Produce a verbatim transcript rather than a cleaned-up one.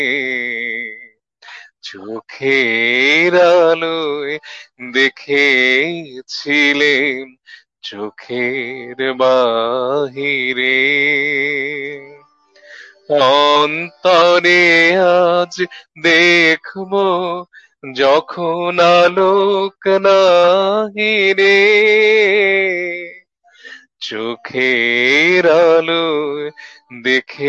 চোখের আলোয় দেখেছিলেন চোখের বাহিরে, অন্তরে আজ দেখবো যখন আলোক নাহিরে, চোখের আলোয় দেখে